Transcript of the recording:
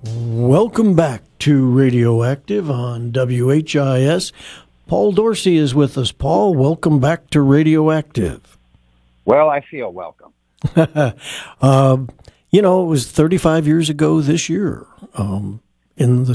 Welcome back to Radioactive on WHIS. Paul Dorsey is with us. Paul, welcome back to Radioactive. Well, I feel welcome. It was 35 years ago this year, in the